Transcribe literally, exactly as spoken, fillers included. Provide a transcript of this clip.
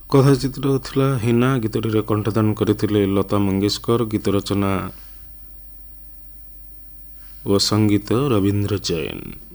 କଥାଚିତ୍ର ଥିଲା ହିନା, ଗୀତଟିରେ କଣ୍ଠଦାନ କରିଥିଲେ ଲତା ମଙ୍ଗେଶକର, ଗୀତ ରଚନା ଓ ସଙ୍ଗୀତ ରବୀନ୍ଦ୍ର ଜୈନ।